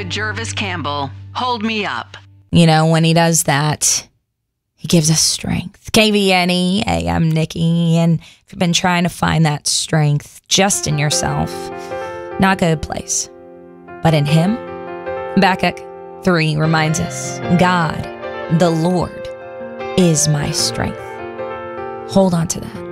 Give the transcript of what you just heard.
Jervis Campbell, Hold Me Up. You know, when he does that, he gives us strength. KVNE, hey, I'm Nikki, and if you've been trying to find that strength just in yourself, not a good place, but in him. Habakkuk 3 reminds us, God, the Lord, is my strength. Hold on to that.